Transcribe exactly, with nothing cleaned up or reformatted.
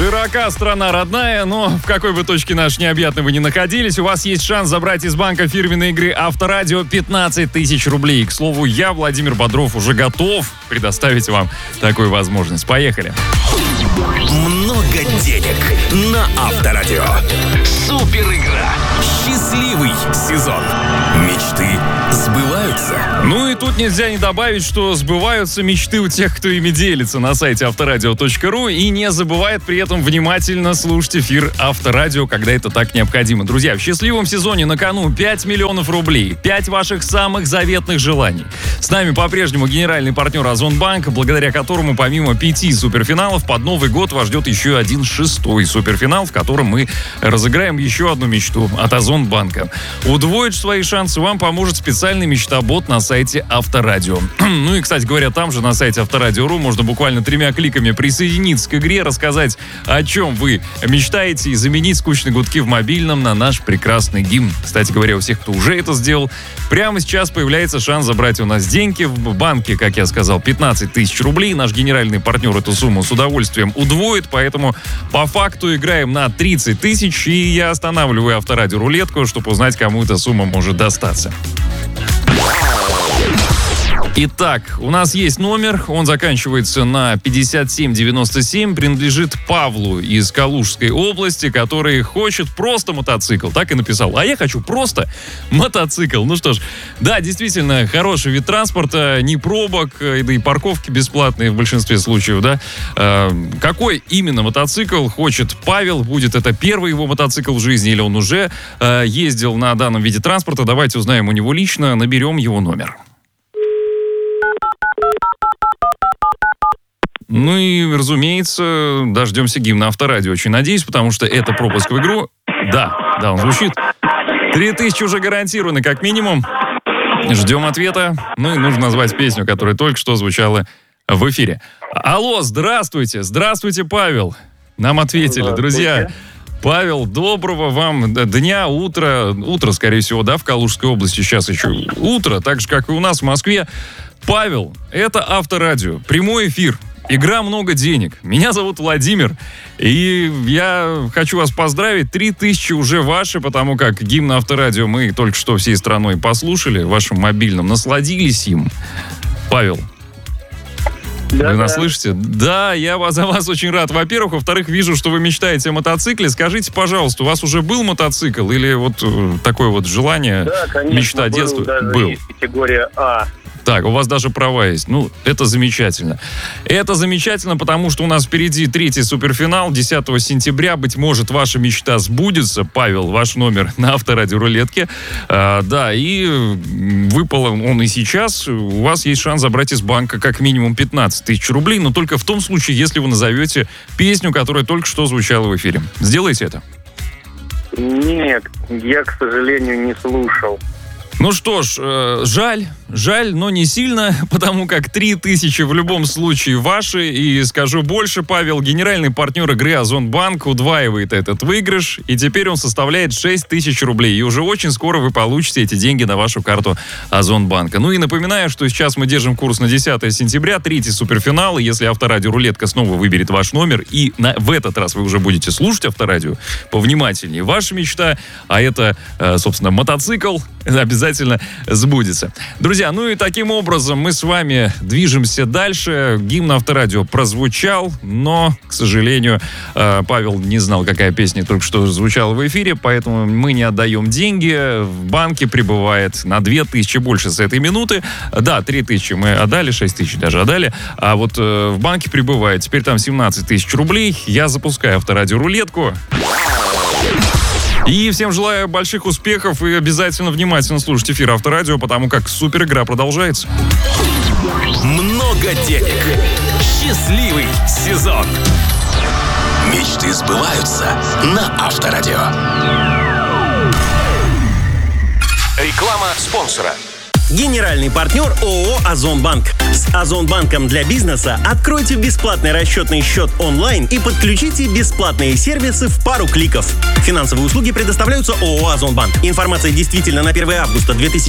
Широка страна родная, но в какой бы точке нашей необъятной вы ни находились, у вас есть шанс забрать из банка фирменной игры Авторадио пятнадцать тысяч рублей. К слову, я, Владимир Бодров, уже готов предоставить вам такую возможность. Поехали. Много денег на Авторадио. Супер игра. Счастливый сезон. Мечты сбываются. Ну и тут нельзя не добавить, что сбываются мечты у тех, кто ими делится на сайте авторадио точка ру и не забывает при этом внимательно слушать эфир Авторадио, когда это так необходимо. Друзья, в счастливом сезоне на кону пять миллионов рублей, пять ваших самых заветных желаний. С нами по-прежнему генеральный партнер Озонбанк, благодаря которому помимо пяти суперфиналов под Новый год вас ждет еще один шестой суперфинал, в котором мы разыграем еще одну мечту от Озонбанка. Удвоить свои шансы вам поможет специальный мечта-бот на сайте Авторадио. Ну и, кстати говоря, там же на сайте авторадио точка ру можно буквально тремя кликами присоединиться к игре, рассказать, о чем вы мечтаете, и заменить скучные гудки в мобильном на наш прекрасный гимн. Кстати говоря, у всех, кто уже это сделал, прямо сейчас появляется шанс забрать у нас деньги. В банке, как я сказал, пятнадцать тысяч рублей. Наш генеральный партнер эту сумму с удовольствием удвоит, поэтому по факту играем на тридцать тысяч, и я останавливаю Авторадио рулетку, чтобы узнать, кому эта сумма может достаться. Итак, у нас есть номер, он заканчивается на пятьдесят семь девяносто семь, принадлежит Павлу из Калужской области, который хочет просто мотоцикл. Так и написал. А я хочу просто мотоцикл. Ну что ж, да, действительно, хороший вид транспорта, ни пробок, да и парковки бесплатные в большинстве случаев, да. Э, какой именно мотоцикл хочет Павел? Будет это первый его мотоцикл в жизни или он уже э, ездил на данном виде транспорта? Давайте узнаем у него лично, наберем его номер. Ну и, разумеется, дождемся гимна Авторадио. Очень надеюсь, потому что это пропуск в игру. Да, да, он звучит. Три тысячи уже гарантированы, как минимум. Ждем ответа. Ну и нужно назвать песню, которая только что звучала в эфире. Алло, здравствуйте. Здравствуйте, Павел. Нам ответили, друзья. Павел, доброго вам дня, утра. Утро, скорее всего, да, в Калужской области сейчас еще утро, так же, как и у нас в Москве. Павел, это Авторадио, прямой эфир. Игра «Много денег». Меня зовут Владимир, и я хочу вас поздравить. Три тысячи уже ваши, потому как гимн Авторадио мы только что всей страной послушали в вашем мобильном, насладились им. Павел, да, вы нас да. слышите? Да, я вас, за вас очень рад. Во-первых, во-вторых, вижу, что вы мечтаете о мотоцикле. Скажите, пожалуйста, у вас уже был мотоцикл или вот такое вот желание, да, конечно, мечта был, детства? Даже был. Есть категория А. Так, у вас даже права есть. Ну, это замечательно. Это замечательно, потому что у нас впереди третий суперфинал. десятого сентября, быть может, ваша мечта сбудется. Павел, ваш номер на Авторадио рулетке. А, да, и выпал он и сейчас. У вас есть шанс забрать из банка как минимум пятнадцать тысяч рублей, но только в том случае, если вы назовете песню, которая только что звучала в эфире. Сделайте это. Нет, я, к сожалению, не слушал. Ну что ж, э, жаль, жаль, но не сильно, потому как три тысячи в любом случае ваши. И скажу больше, Павел, генеральный партнер игры Озонбанк удваивает этот выигрыш, и теперь он составляет шесть тысяч рублей. И уже очень скоро вы получите эти деньги на вашу карту Озонбанка. Ну и напоминаю, что сейчас мы держим курс на десятого сентября, третий суперфинал. И если Авторадио рулетка снова выберет ваш номер, и на, в этот раз вы уже будете слушать Авторадио повнимательнее, ваша мечта, а это, э, собственно, мотоцикл, обязательно сбудется. Друзья, ну и таким образом мы с вами движемся дальше. Гимн Авторадио прозвучал, но, к сожалению, Павел не знал, какая песня только что звучала в эфире, поэтому мы не отдаем деньги. В банке прибывает на две тысячи больше с этой минуты. Да, три тысячи мы отдали, шесть тысяч даже отдали, а вот в банке прибывает теперь там семнадцать тысяч рублей. Я запускаю Авторадио рулетку. И всем желаю больших успехов и обязательно внимательно слушайте эфир Авторадио, потому как супер игра продолжается. Много денег. Счастливый сезон. Мечты сбываются на Авторадио. Реклама спонсора. Генеральный партнер ООО «Озонбанк». С Озонбанком для бизнеса откройте бесплатный расчетный счет онлайн и подключите бесплатные сервисы в пару кликов. Финансовые услуги предоставляются ООО «Озонбанк». Информация действительно на первое августа две тысячи